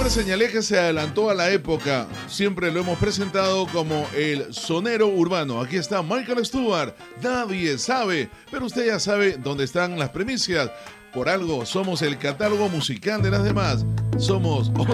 Siempre señalé que se adelantó a la época. Siempre lo hemos presentado como el sonero urbano. Aquí está Michael Stewart. Nadie sabe, pero usted ya sabe dónde están las primicias. Por algo somos el catálogo musical de las demás. Somos